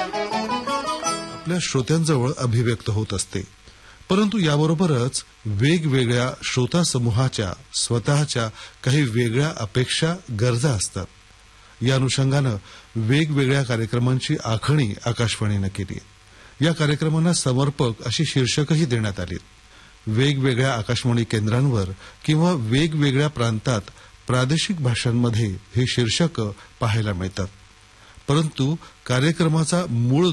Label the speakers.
Speaker 1: आपल्या श्रोत्यांजवळ अभिव्यक्त होत असते. परंतु याबरोबरच वेगवेगळ्या श्रोता समूहाच्या स्वतःच्या काही वेगळ्या अपेक्षा, गरजा असतात. या अनुषंगानं वेगवेगळ्या कार्यक्रमांची आखणी आकाशवाणीनं केली. या कार्यक्रमांना समर्पक अशी शीर्षकही देण्यात आली. वेगवेगळ्या आकाशवाणी केंद्रांवर किंवा वेगवेगळ्या प्रांतात प्रादेशिक भाषांमध्ये हे शीर्षक पाहायला मिळतात. परंतु कार्यक्रमाचा मूळ